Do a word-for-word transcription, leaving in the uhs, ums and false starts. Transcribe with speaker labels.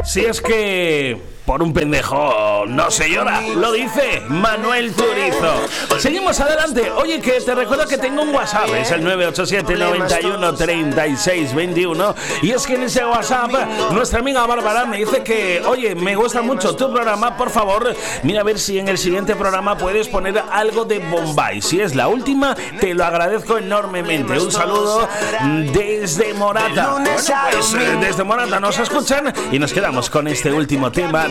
Speaker 1: Si es que por un pendejo no se llora, lo dice Manuel Turizo. Seguimos adelante. Oye, que te recuerdo que tengo un WhatsApp, es el nueve ocho siete, noventa y uno, treinta y seis, veintiuno. Y es que en ese WhatsApp nuestra amiga Bárbara me dice que, oye, me gusta mucho tu programa, por favor, mira a ver si en el siguiente programa puedes poner algo de Bombay. Si es la última, te lo agradezco enormemente. Un saludo desde Morata. Bueno, pues desde Morata nos escuchan y nos quedamos con este último tema